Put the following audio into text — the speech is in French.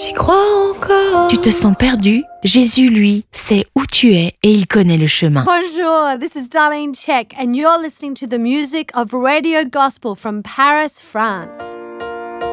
J'y crois encore. Tu te sens perdu? Jésus, lui, sait où tu es et il connaît le chemin. Bonjour, this is Darlene Check and you're listening to the music of Radio Gospel from Paris, France.